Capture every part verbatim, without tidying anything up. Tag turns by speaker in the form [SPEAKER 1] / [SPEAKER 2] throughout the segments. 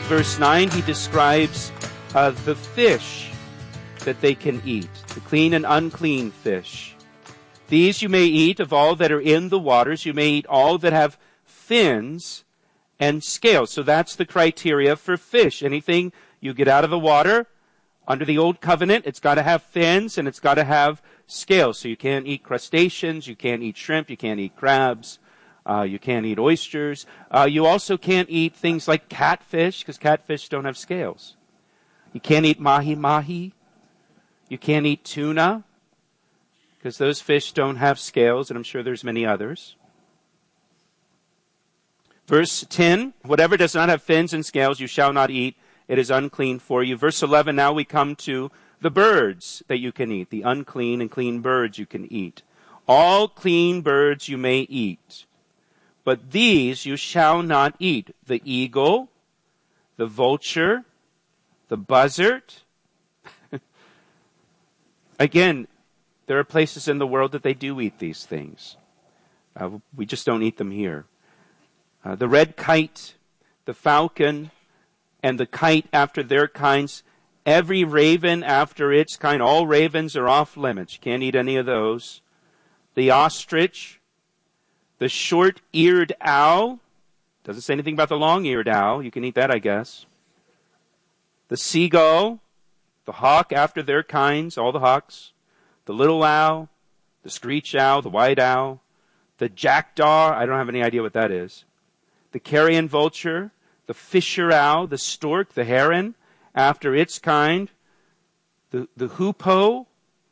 [SPEAKER 1] verse nine, he describes uh, the fish that they can eat, the clean and unclean fish. These you may eat of all that are in the waters. You may eat all that have fins and scales. So that's the criteria for fish. Anything you get out of the water, under the old covenant, it's got to have fins and it's got to have scales. So you can't eat crustaceans, you can't eat shrimp, you can't eat crabs, uh, you can't eat oysters. Uh, you also can't eat things like catfish, because catfish don't have scales. You can't eat mahi-mahi. You can't eat tuna, because those fish don't have scales, and I'm sure there's many others. Verse ten, whatever does not have fins and scales you shall not eat. It is unclean for you. Verse eleven, now we come to the birds that you can eat, the unclean and clean birds you can eat. All clean birds you may eat, but these you shall not eat. The eagle, the vulture, the buzzard. Again, there are places in the world that they do eat these things. Uh, we just don't eat them here. Uh, the red kite, the falcon, and the kite after their kinds, every raven after its kind, all ravens are off limits. You can't eat any of those. The ostrich, the short-eared owl, doesn't say anything about the long-eared owl. You can eat that, I guess. The seagull, the hawk after their kinds, all the hawks, the little owl, the screech owl, the white owl, the jackdaw, I don't have any idea what that is, the carrion vulture, the fisher owl, the stork, the heron, after its kind, the, the hoopoe,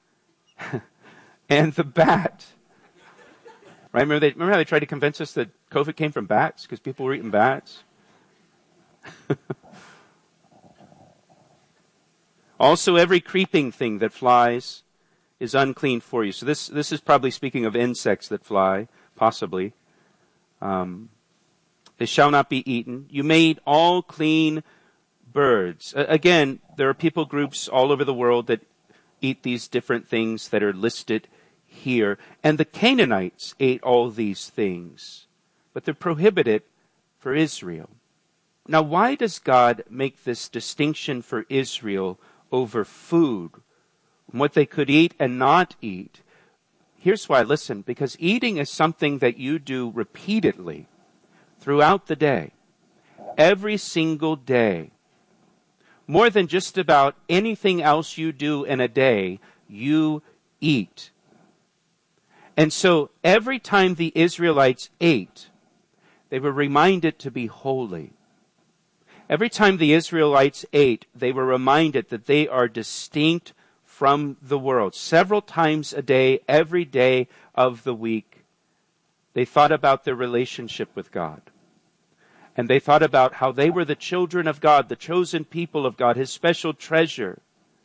[SPEAKER 1] and the bat. Right? Remember, they, remember how they tried to convince us that COVID came from bats because people were eating bats? Also, every creeping thing that flies is unclean for you. So this, this is probably speaking of insects that fly, possibly. Um, they shall not be eaten. You may eat all clean birds. Uh, again, there are people groups all over the world that eat these different things that are listed here. And the Canaanites ate all these things, but they're prohibited for Israel. Now, why does God make this distinction for Israel over food, what they could eat and not eat? Here's why. Listen, because eating is something that you do repeatedly throughout the day, every single day. More than just about anything else you do in a day, you eat. And so every time the Israelites ate, they were reminded to be holy. Every time the Israelites ate, they were reminded that they are distinct from the world. Several times a day, every day of the week, they thought about their relationship with God. And they thought about how they were the children of God, the chosen people of God, His special treasure.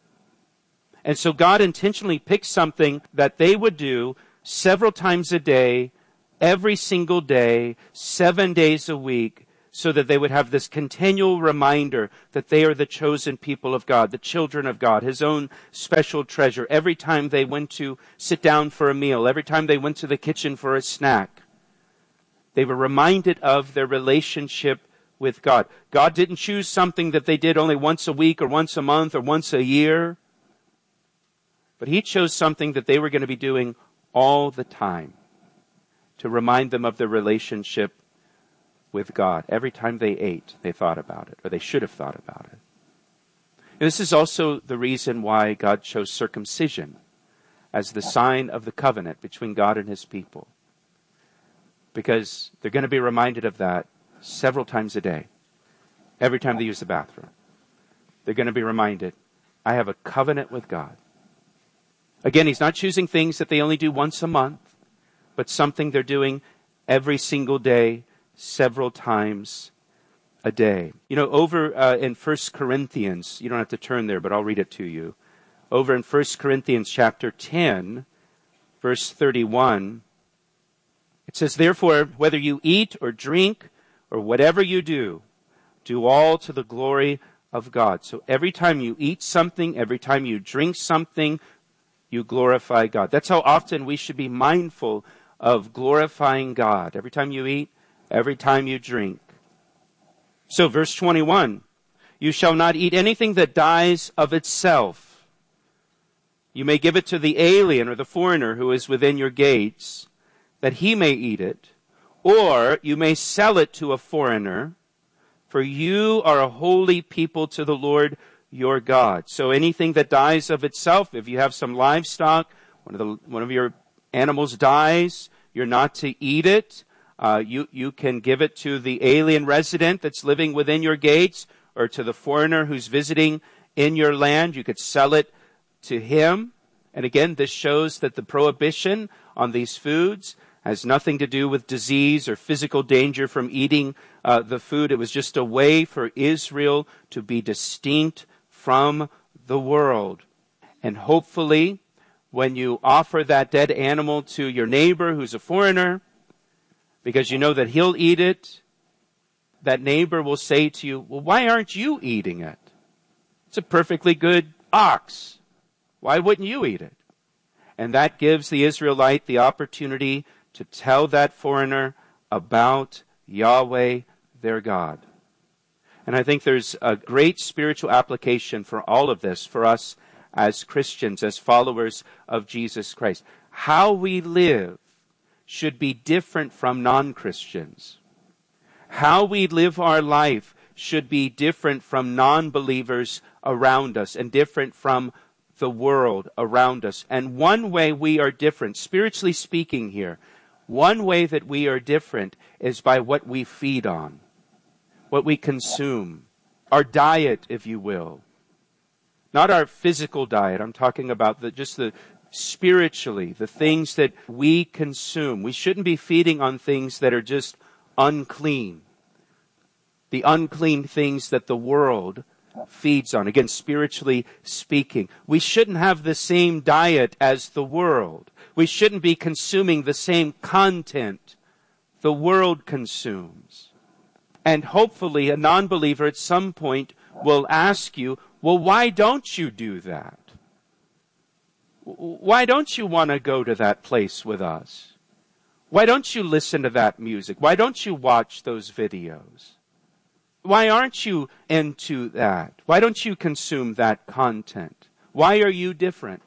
[SPEAKER 1] And so God intentionally picked something that they would do several times a day, every single day, seven days a week, so that they would have this continual reminder that they are the chosen people of God, the children of God, His own special treasure. Every time they went to sit down for a meal, every time they went to the kitchen for a snack, they were reminded of their relationship with God. God didn't choose something that they did only once a week or once a month or once a year, but He chose something that they were going to be doing all the time to remind them of their relationship with God. Every time they ate, they thought about it, or they should have thought about it. And this is also the reason why God chose circumcision as the sign of the covenant between God and His people. Because they're going to be reminded of that several times a day. Every time they use the bathroom. They're going to be reminded, I have a covenant with God. Again, He's not choosing things that they only do once a month, but something they're doing every single day, several times a day. You know, over uh, in First Corinthians, you don't have to turn there, but I'll read it to you. Over in First Corinthians chapter ten, verse thirty-one, it says, therefore, whether you eat or drink or whatever you do, do all to the glory of God. So every time you eat something, every time you drink something, you glorify God. That's how often we should be mindful of glorifying God. Every time you eat, every time you drink. So verse twenty-one, You shall not eat anything that dies of itself. You may give it to the alien or the foreigner who is within your gates, that he may eat it. Or you may sell it to a foreigner, for you are a holy people to the Lord your God. So anything that dies of itself, if you have some livestock, one of the one of your animals dies, you're not to eat it. Uh, you, you can give it to the alien resident that's living within your gates, or to the foreigner who's visiting in your land. You could sell it to him. And again, this shows that the prohibition on these foods has nothing to do with disease or physical danger from eating uh, the food. It was just a way for Israel to be distinct from the world. And hopefully, when you offer that dead animal to your neighbor who's a foreigner, because you know that he'll eat it, that neighbor will say to you, well, why aren't you eating it? It's a perfectly good ox. Why wouldn't you eat it? And that gives the Israelite the opportunity to tell that foreigner about Yahweh, their God. And I think there's a great spiritual application for all of this for us as Christians, as followers of Jesus Christ. How we live should be different from non-Christians. How we live our life should be different from non-believers around us and different from the world around us. And one way we are different, spiritually speaking here, one way that we are different is by what we feed on, what we consume, our diet, if you will. Not our physical diet. I'm talking about the, just the spiritually, the things that we consume. We shouldn't be feeding on things that are just unclean. The unclean things that the world feeds on. Again, spiritually speaking. We shouldn't have the same diet as the world. We shouldn't be consuming the same content the world consumes. And hopefully a non-believer at some point will ask you, well, why don't you do that? Why don't you want to go to that place with us? Why don't you listen to that music? Why don't you watch those videos? Why aren't you into that? Why don't you consume that content? Why are you different?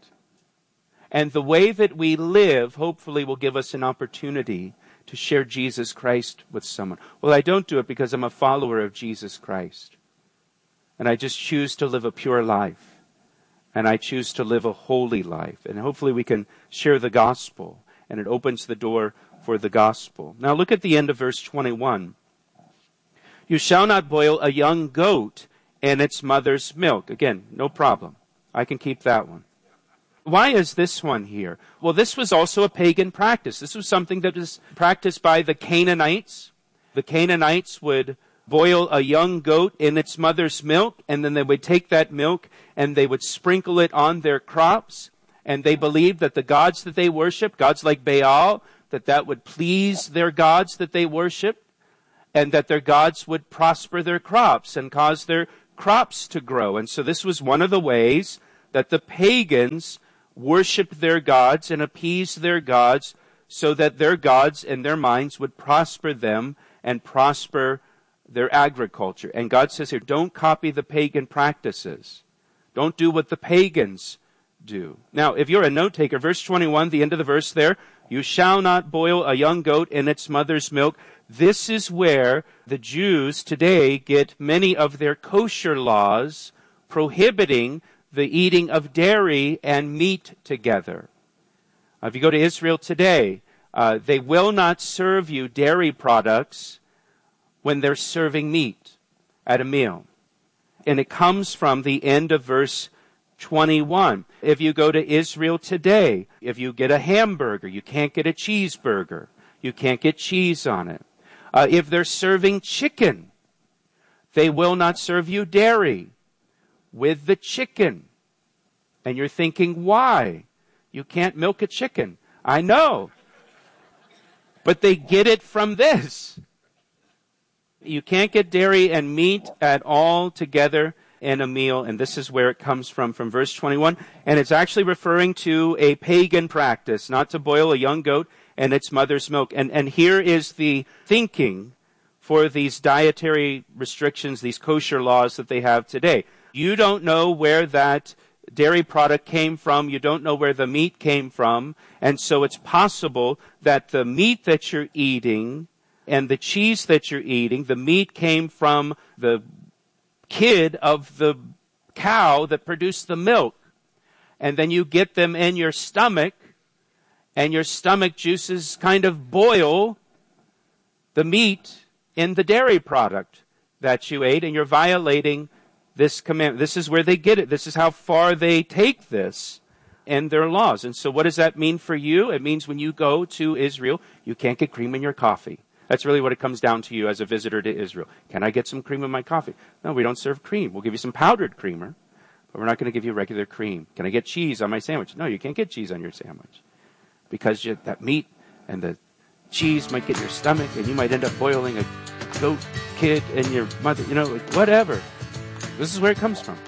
[SPEAKER 1] And the way that we live, hopefully, will give us an opportunity to share Jesus Christ with someone. Well, I don't do it because I'm a follower of Jesus Christ. And I just choose to live a pure life. And I choose to live a holy life. And hopefully we can share the gospel. And it opens the door for the gospel. Now look at the end of verse twenty-one. You shall not boil a young goat in its mother's milk. Again, no problem. I can keep that one. Why is this one here? Well, this was also a pagan practice. This was something that was practiced by the Canaanites. The Canaanites would boil a young goat in its mother's milk, and then they would take that milk and they would sprinkle it on their crops. And they believed that the gods that they worship, gods like Baal, that that would please their gods that they worship, and that their gods would prosper their crops and cause their crops to grow. And so this was one of the ways that the pagans worshiped their gods and appeased their gods so that their gods in their minds would prosper them and prosper their agriculture. And God says here, don't copy the pagan practices. Don't do what the pagans do. Now, if you're a note taker, verse twenty-one, the end of the verse there, you shall not boil a young goat in its mother's milk. This is where the Jews today get many of their kosher laws prohibiting the eating of dairy and meat together. Uh, if you go to Israel today, uh, they will not serve you dairy products when they're serving meat at a meal. And it comes from the end of verse twenty-one. If you go to Israel today, if you get a hamburger, you can't get a cheeseburger. You can't get cheese on it. Uh, if they're serving chicken, they will not serve you dairy with the chicken. And you're thinking, why? You can't milk a chicken. I know. But they get it from this. You can't get dairy and meat at all together in a meal, and this is where it comes from, from verse twenty-one. And it's actually referring to a pagan practice, not to boil a young goat and its mother's milk. And, and here is the thinking for these dietary restrictions, these kosher laws that they have today. You don't know where that dairy product came from. You don't know where the meat came from. And so it's possible that the meat that you're eating and the cheese that you're eating, the meat came from the kid of the cow that produced the milk. And then you get them in your stomach, and your stomach juices kind of boil the meat in the dairy product that you ate, and you're violating this commandment. This is where they get it. This is how far they take this in their laws. And so what does that mean for you? It means when you go to Israel, you can't get cream in your coffee. That's really what it comes down to you as a visitor to Israel. Can I get some cream in my coffee? No, we don't serve cream. We'll give you some powdered creamer, but we're not going to give you regular cream. Can I get cheese on my sandwich? No, you can't get cheese on your sandwich because you, that meat and the cheese might get your stomach, and you might end up boiling a goat kid and your mother, you know, whatever. This is where it comes from.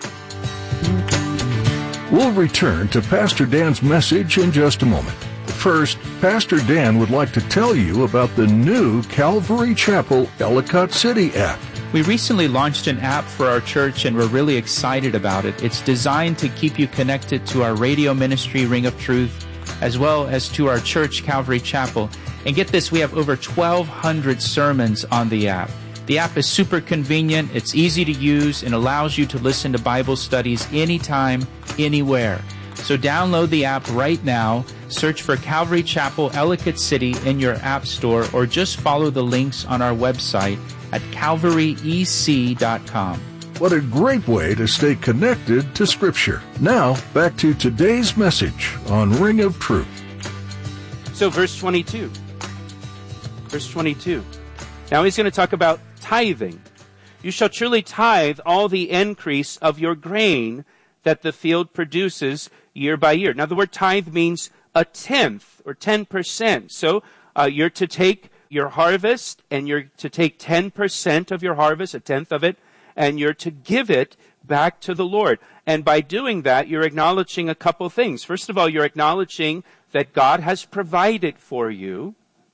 [SPEAKER 2] We'll return to Pastor Dan's message in just a moment. First, Pastor Dan would like to tell you about the new Calvary Chapel Ellicott City app.
[SPEAKER 3] We recently launched an app for our church, and we're really excited about it. It's designed to keep you connected to our radio ministry, Ring of Truth, as well as to our church, Calvary Chapel. And get this, we have over twelve hundred sermons on the app. The app is super convenient, it's easy to use, and allows you to listen to Bible studies anytime, anywhere. So download the app right now, search for Calvary Chapel Ellicott City in your app store, or just follow the links on our website at calvary e c dot com.
[SPEAKER 2] What a great way to stay connected to Scripture. Now, back to today's message on Ring of Truth.
[SPEAKER 1] So verse twenty-two. Verse twenty-two. Now he's going to talk about tithing. You shall truly tithe all the increase of your grain that the field produces year by year. Now the word tithe means a tenth or ten percent. So uh, you're to take your harvest, and you're to take ten percent of your harvest, a tenth of it, and you're to give it back to the Lord. And by doing that, you're acknowledging a couple things. First of all, you're acknowledging that God has provided for you,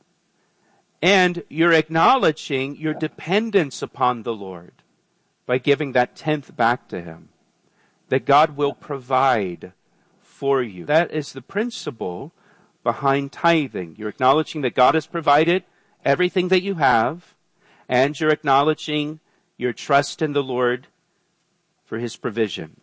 [SPEAKER 1] and you're acknowledging your dependence upon the Lord by giving that tenth back to Him. That God will provide for you. That is the principle behind tithing. You're acknowledging that God has provided everything that you have, and you're acknowledging your trust in the Lord for His provision.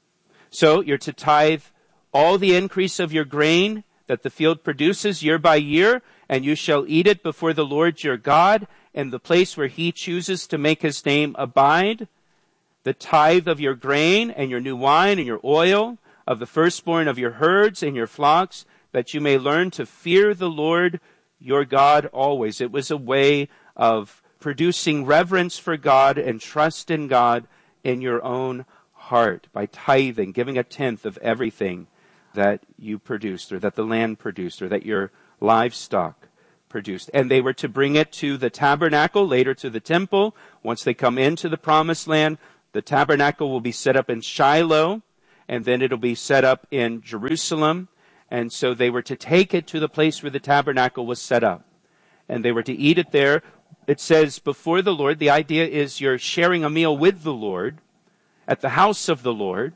[SPEAKER 1] So you're to tithe all the increase of your grain that the field produces year by year, and you shall eat it before the Lord your God in the place where He chooses to make His name abide. The tithe of your grain and your new wine and your oil, of the firstborn of your herds and your flocks, that you may learn to fear the Lord your God always. It was a way of producing reverence for God and trust in God in your own heart by tithing, giving a tenth of everything that you produced, or that the land produced, or that your livestock produced. And they were to bring it to the tabernacle, later to the temple. Once they come into the promised land, the tabernacle will be set up in Shiloh, and then it'll be set up in Jerusalem. And so they were to take it to the place where the tabernacle was set up. And they were to eat it there. It says before the Lord. The idea is you're sharing a meal with the Lord at the house of the Lord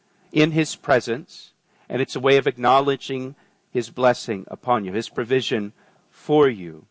[SPEAKER 1] in His presence. And it's a way of acknowledging His blessing upon you, His provision for you.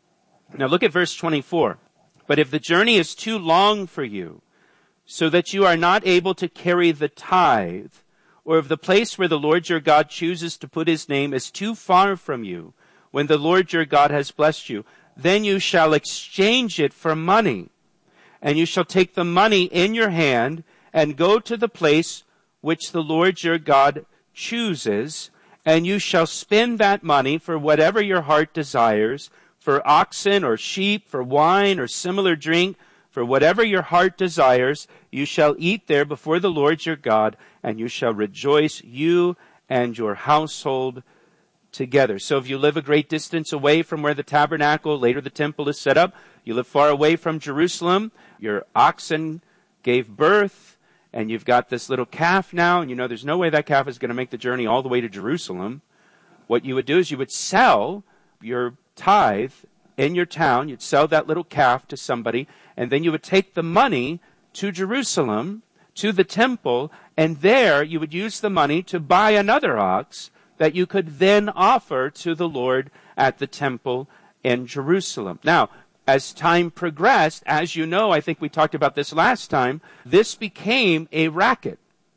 [SPEAKER 1] Now look at verse twenty-four. But if the journey is too long for you, so that you are not able to carry the tithe, or if the place where the Lord your God chooses to put His name is too far from you, when the Lord your God has blessed you, then you shall exchange it for money, and you shall take the money in your hand and go to the place which the Lord your God chooses, and you shall spend that money for whatever your heart desires, for oxen or sheep, for wine or similar drink, for whatever your heart desires. You shall eat there before the Lord your God, and you shall rejoice, you and your household together. So if you live a great distance away from where the tabernacle, later the temple, is set up, you live far away from Jerusalem, your oxen gave birth, and you've got this little calf now, and you know there's no way that calf is going to make the journey all the way to Jerusalem. What you would do is you would sell your tithe in your town. You'd sell that little calf to somebody, and then you would take the money to Jerusalem, to the temple, and there you would use the money to buy another ox that you could then offer to the Lord at the temple in Jerusalem. Now, as time progressed, as you know, I think we talked about this last time, this became a racket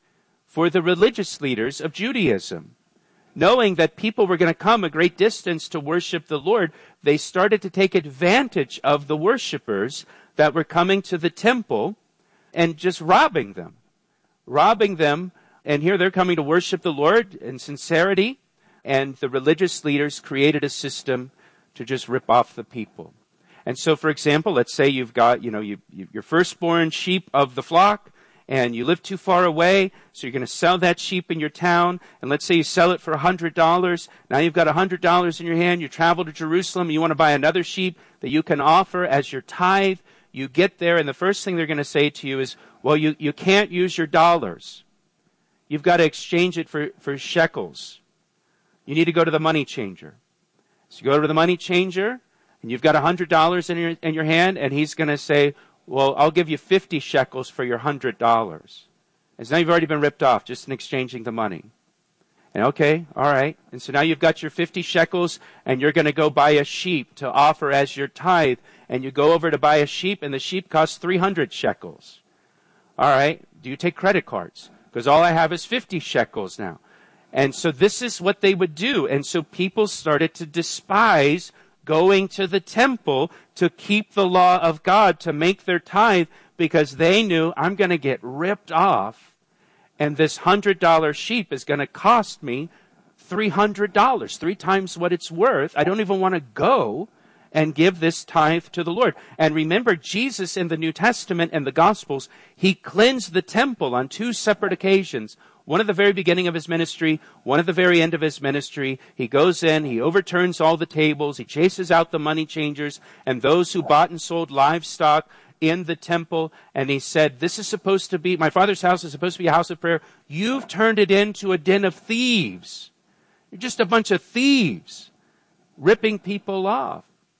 [SPEAKER 1] for the religious leaders of Judaism. Knowing that people were going to come a great distance to worship the Lord, they started to take advantage of the worshipers that were coming to the temple and just robbing them. Robbing them, and here they're coming to worship the Lord in sincerity, and the religious leaders created a system to just rip off the people. And so, for example, let's say you've got, you know, you, you, your firstborn sheep of the flock, and you live too far away, so you're going to sell that sheep in your town, and let's say you sell it for one hundred dollars. Now you've got one hundred dollars in your hand, you travel to Jerusalem, you want to buy another sheep that you can offer as your tithe. You get there, and the first thing they're going to say to you is, well, you, you can't use your dollars. You've got to exchange it for, for shekels. You need to go to the money changer. So you go to the money changer, and you've got one hundred dollars in your, in your hand, and he's going to say, well, I'll give you fifty shekels for your one hundred dollars. And so now you've already been ripped off just in exchanging the money. And okay, all right. And so now you've got your fifty shekels, and you're going to go buy a sheep to offer as your tithe. And you go over to buy a sheep, and the sheep costs three hundred shekels. All right. Do you take credit cards? Because all I have is fifty shekels now. And so this is what they would do. And so people started to despise going to the temple to keep the law of God, to make their tithe, because they knew, I'm going to get ripped off, and this one hundred dollar sheep is going to cost me three hundred dollars, three times what it's worth. I don't even want to go and give this tithe to the Lord. And remember, Jesus in the New Testament and the Gospels, he cleansed the temple on two separate occasions. One at the very beginning of his ministry, one at the very end of his ministry. He goes in, he overturns all the tables, he chases out the money changers and those who bought and sold livestock in the temple. And he said, this is supposed to be, my Father's house is supposed to be a house of prayer. You've turned it into a den of thieves. You're just a bunch of thieves, ripping people off.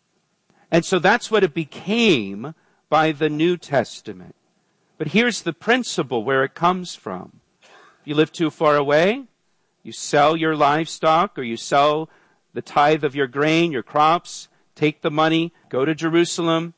[SPEAKER 1] And so that's what it became by the New Testament. But here's the principle where it comes from. If you live too far away, you sell your livestock or you sell the tithe of your grain, your crops, take the money, go to Jerusalem,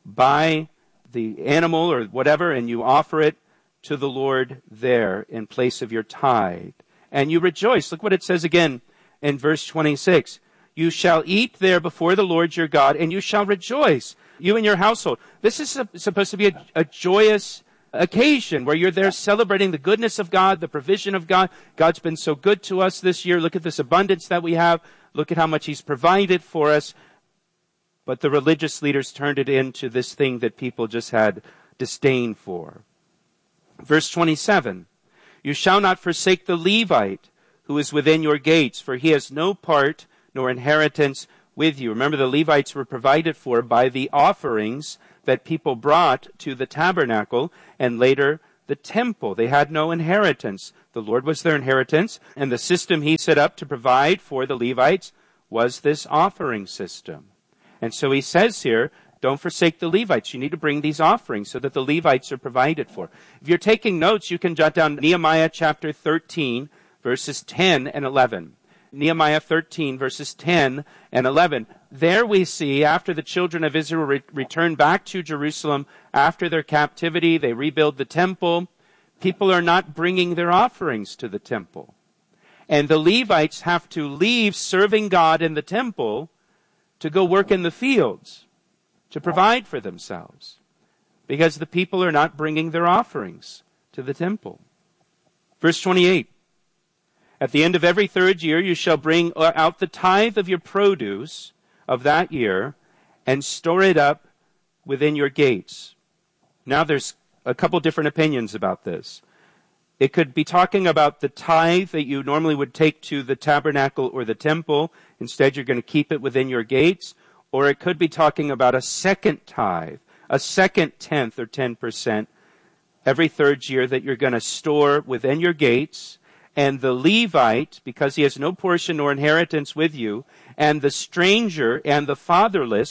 [SPEAKER 1] buy the animal or whatever, and you offer it to the Lord there in place of your tithe. And you rejoice. Look what it says again in verse twenty-six. You shall eat there before the Lord your God, and you shall rejoice, you and your household. This is a, supposed to be a, a joyous occasion where you're there celebrating the goodness of God, the provision of God. God's been so good to us this year. Look at this abundance that we have. Look at how much he's provided for us. But the religious leaders turned it into this thing that people just had disdain for. Verse twenty-seven, you shall not forsake the Levite who is within your gates, for he has no part nor inheritance with you. Remember, the Levites were provided for by the offerings that people brought to the tabernacle and later the temple. They had no inheritance. The Lord was their inheritance, and the system he set up to provide for the Levites was this offering system. And so he says here, don't forsake the Levites. You need to bring these offerings so that the Levites are provided for. If you're taking notes, you can jot down Nehemiah chapter thirteen, verses ten and eleven. Nehemiah thirteen, verses ten and eleven. There we see, after the children of Israel re- returned back to Jerusalem, after their captivity, they rebuild the temple. People are not bringing their offerings to the temple. And the Levites have to leave serving God in the temple to go work in the fields, to provide for themselves, because the people are not bringing their offerings to the temple. Verse twenty-eight. At the end of every third year, you shall bring out the tithe of your produce of that year and store it up within your gates. Now there's a couple different opinions about this. It could be talking about the tithe that you normally would take to the tabernacle or the temple. Instead, you're going to keep it within your gates. Or it could be talking about a second tithe, a second tenth or ten percent every third year that you're going to store within your gates. And the Levite, because he has no portion nor inheritance with you, and the stranger and the fatherless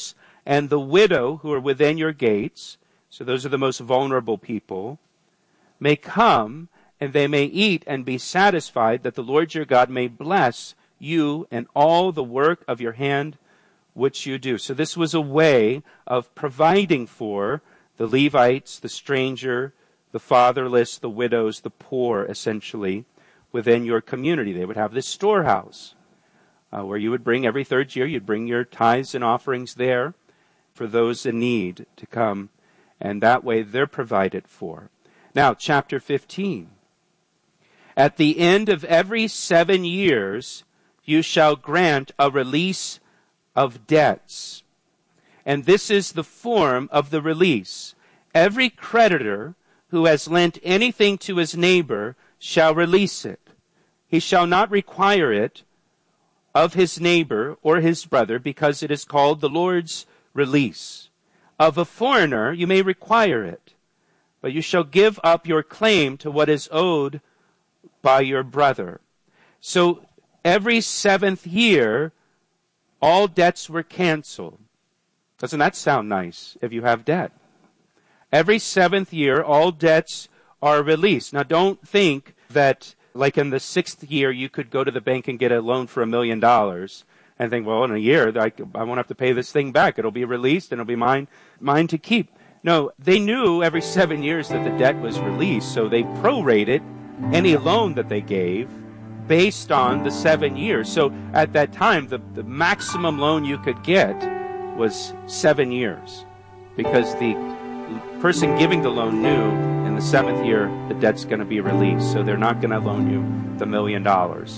[SPEAKER 1] and the widow who are within your gates, so those are the most vulnerable people, may come, and they may eat and be satisfied, that the Lord your God may bless you and all the work of your hand which you do. So this was a way of providing for the Levites, the stranger, the fatherless, the widows, the poor, essentially, within your community. They would have this storehouse uh, where you would bring every third year, you'd bring your tithes and offerings there for those in need to come, and that way they're provided for. Now, chapter fifteen. At the end of every seven years, you shall grant a release of debts. And this is the form of the release. Every creditor who has lent anything to his neighbor shall release it. He shall not require it of his neighbor or his brother, because it is called the Lord's release. Of a foreigner you may require it, but you shall give up your claim to what is owed by your brother. So every seventh year, all debts were canceled. Doesn't that sound nice if you have debt? Every seventh year, all debts are released. Now, don't think that, like in the sixth year, you could go to the bank and get a loan for a million dollars and think, well, in a year, I, I won't have to pay this thing back. It'll be released and it'll be mine, mine to keep. No, they knew every seven years that the debt was released, so they prorated any loan that they gave based on the seven years. So at that time, the, the maximum loan you could get was seven years because the person giving the loan knew in the seventh year the debt's going to be released. So they're not going to loan you the million dollars.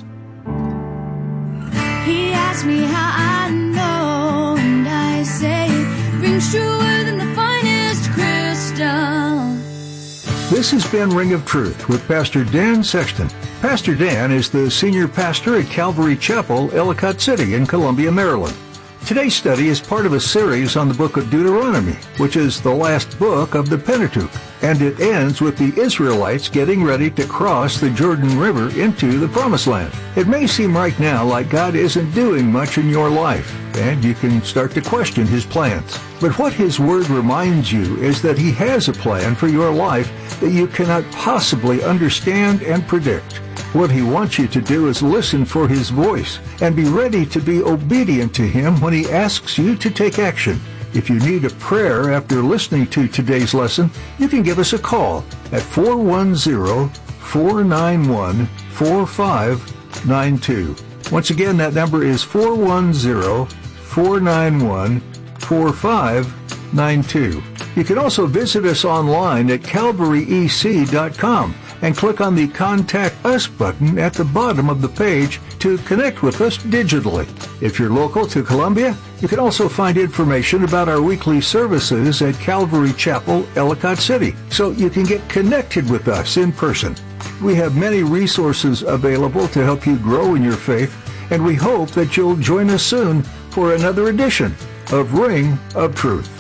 [SPEAKER 4] He asked me how I know, and I say it rings truer than the finest crystal.
[SPEAKER 2] This has been Ring of Truth with Pastor Dan Sexton. Pastor Dan is the senior pastor at Calvary Chapel, Ellicott City in Columbia, Maryland. Today's study is part of a series on the book of Deuteronomy, which is the last book of the Pentateuch, and it ends with the Israelites getting ready to cross the Jordan River into the Promised Land. It may seem right now like God isn't doing much in your life, and you can start to question His plans. But what His Word reminds you is that He has a plan for your life that you cannot possibly understand and predict. What He wants you to do is listen for His voice and be ready to be obedient to Him when He asks you to take action. If you need a prayer after listening to today's lesson, you can give us a call at four one zero, four nine one, four five nine two. Once again, that number is four one zero, four nine one, four five nine two. You can also visit us online at calvary e c dot com and click on the Contact Us button at the bottom of the page to connect with us digitally. If you're local to Columbia, you can also find information about our weekly services at Calvary Chapel, Ellicott City, so you can get connected with us in person. We have many resources available to help you grow in your faith, and we hope that you'll join us soon for another edition of Ring of Truth.